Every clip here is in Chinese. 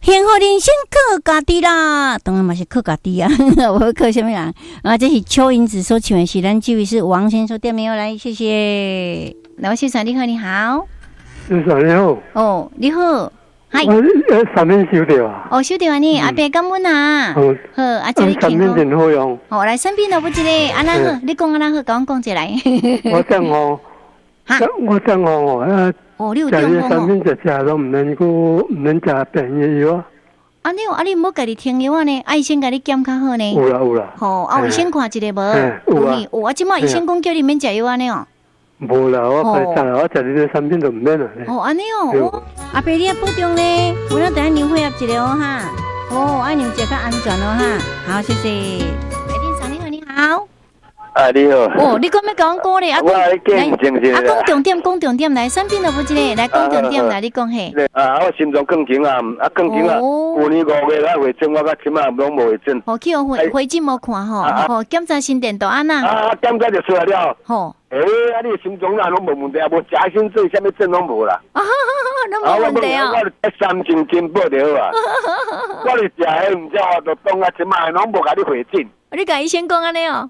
幸福人生靠家己啦，当然嘛是靠家己啊，我靠什么人啊？这是邱银子所唱的，是咱这位是王先生点名来，谢谢。老先生你好，你好。 先生你好。 哦，你好。嗨。 三面收到啊。 哦，收到啊你，阿伯感恩啊。好，阿姐你听三面真好用。 好，来身边都不一个，安那好，你讲安那好，甲我讲一来。 我讲哦。我讲哦， 哦，你有中风哦。 三面食都唔能食便宜药啊。 安尼哦，你唔好家己听药啊呢，医生甲你检较好呢。 有啦。 吼，医生看一个无？有啊。我即马医生讲叫你免食药安尼哦。 无啦，我食你这产品就唔免啦。 哦，安尼哦，阿伯你要保重呢，有咱等下牛配合一个哦哈。哦，爱牛食较安全哦哈。好，谢谢。来电上你好，你好。 你好。 哦，你讲要讲歌咧？ 我来讲重点来，身边都不一个，来讲重点来，你讲嘿。 我心脏更紧啊，更紧啊。去年5月来回诊，我到即马拢无回诊。 哦，去回诊无看吼，检查心电图安那。 检查就出来了。 吼。 你心脏哪拢无问题啊？无食心做啥物症拢无啦。 拢无问题啊。 我三斤金报就好啊。我是食迄唔知哦，就当啊即马拢无甲你回诊。 你甲医生讲安尼哦。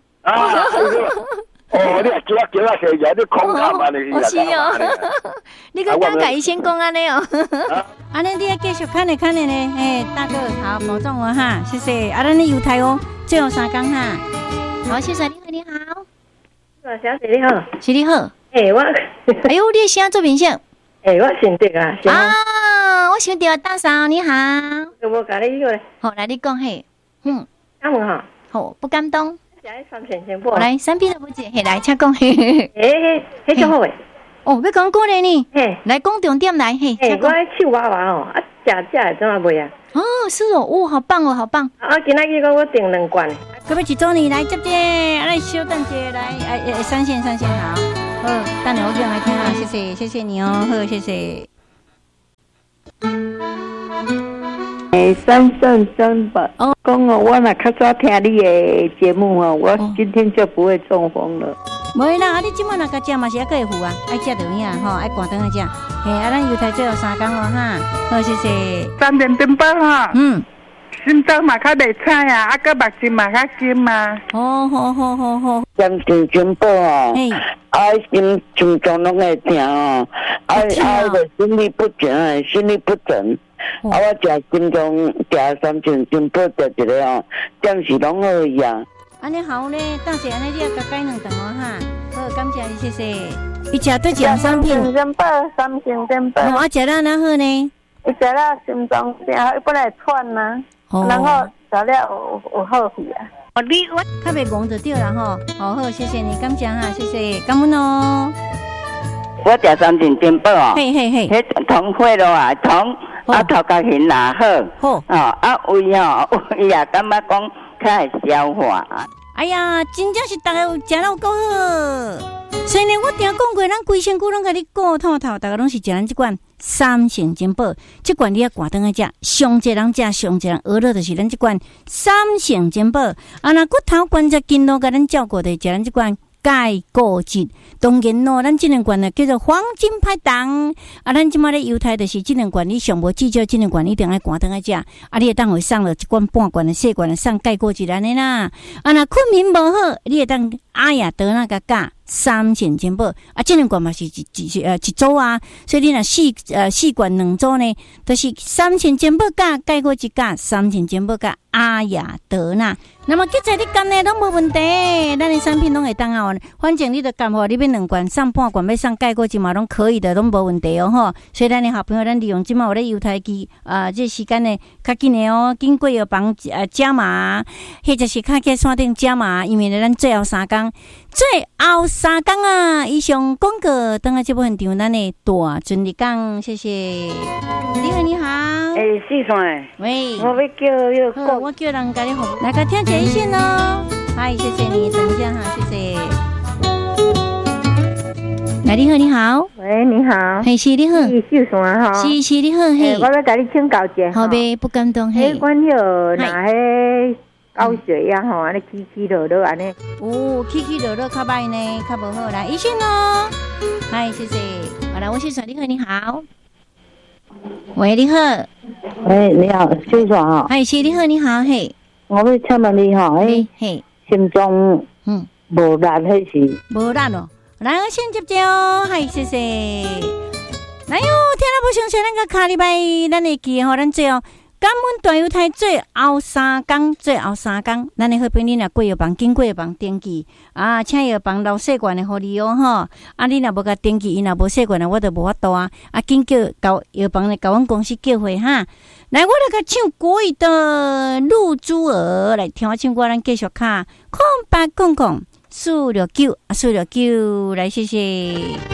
你也叫下去，你空口嘛你是哦。你敢甲医生讲安尼哦？安尼你要继续看呢呢，大哥好，保重哦哈，谢谢。咱你犹太哦，最后3天哈。好，谢谢你好。 小姐你好。 是你好。 我。 哎呦，你的声做明显。 我姓狄啊。 我想到大嫂你好。 有无甲你迄个？ 好，来你讲嘿。 敢问哈？ 好，不敢当。 来， 三边都不接，来，请讲。 迄种好诶。 哦，要讲过来呢。来讲重点来， 我手娃娃哦，食怎啊卖啊？ 哦，是哦，好棒哦，好棒。 今仔日我订2罐。 可不可以1周年来接接？来，稍等一下，来，三线好。等下我叫来听啊，谢谢你哦，好，谢谢。 三吧。讲哦，我若较早听你的节目哦，我今天就不会中风了。 袂啦，你即满若甲食嘛是还可以付啊，爱食就影吼，爱关灯来食。咱犹太最后3天哦哈，好，谢谢。 3点钟半哈。心脏嘛较袂彩啊，个目睭嘛较金嘛。 好。 3点钟半哦，心脏拢会疼哦，心律不整。我食心脏食3点钟半食一个哦，暂时拢好去啊。 安尼好呢，当时安尼你也甲改2顿哦哈。好，感谢你，谢谢。伊食对一样产品。 3点半。 食了哪好呢？ 伊食了心脏本来喘呐，然后食了有好去啊。 我较袂戆就对啦吼。好，谢谢你，感谢哈，谢谢，感恩哦。 我食3点半哦。 嘿。 迄通血咯啊，通头壳形也好。胃胃也感觉讲较会消化。 哎呀，真正是大家有食了有够好。所以呢，我听讲过，咱规身躯拢甲你顾透透，大家拢是食咱这款3成金宝，这款你要挂灯来食，上济人食，上济人饿了就是咱这款3成金宝。那骨头关节筋络甲咱照顾的，食咱这款钙固质。当然咯，咱这两罐呢叫做黄金拍档。咱即马咧犹太就是这两罐，你上无至少这两罐一定爱关灯来食。你会当会送了一罐半罐的细罐的送钙固质安尼啦。那困眠无好，你会当阿雅得那个价3成金宝。这两罐嘛是一组啊，所以你若4罐2组呢，都是3成金宝价钙固质价3成金宝价阿雅得那。那么，现在你干呢拢无问题，咱的产品拢会当啊。反正你都干好，你要2罐送半罐，要送钙固质嘛，拢可以的，拢无问题哦吼。所以咱的好朋友，咱利用即马有咧犹太机这时间呢较紧的哦，经过药房加码，或者是较去山顶加码，因为呢咱最后3天啊，以上广告等下这部分场，咱的大尊你讲，谢谢。你好。 四线。 喂。 我要叫好，我叫人家你服务，来个听一线哦。嗨，谢谢你，等一下哈，谢谢。来，你好。 喂，你好。 嘿，是你好。 是秀山哈。 是你好，嘿。 我要甲你请教一下。 好呗，不感动嘿。 管迄那迄高血压吼，安尼起起落落安尼。 起落落较歹呢，较无好。来，一线哦。嗨，谢谢。好来，我是你好，你好。 喂，你好。 喂，你好，先生哈。 哎，是你好，你好，嘿。 我要请问你哈， 嘿， 心脏无力迄是？ 无力哦，来，我先接接哦，嗨，谢谢。来哟，听了不详细，咱个下礼拜咱会记吼，咱做哦。感恩大犹太最后3天，咱的好朋友若过药房经过药房登记啊，请药房留细罐的互你哦吼。啊，你若无甲登记，伊若无细罐的，我就无法度啊。啊，紧叫交药房的交阮公司叫回哈。来，我来甲唱国语的《露珠儿》来听我唱歌，咱继续卡空800 469来，谢谢。